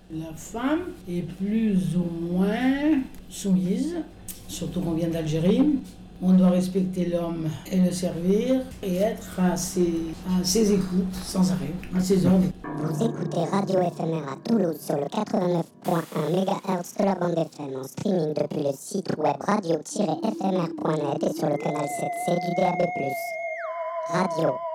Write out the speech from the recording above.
La femme est plus ou moins soumise, surtout qu'on vient d'Algérie. On doit respecter l'homme et le servir et être à ses écoutes sans arrêt, à ses ordres. Vous écoutez Radio FMR à Toulouse sur le 89.1 MHz de la bande FM en streaming depuis le site web radio-fmr.net et sur le canal 7C du DAB+. Radio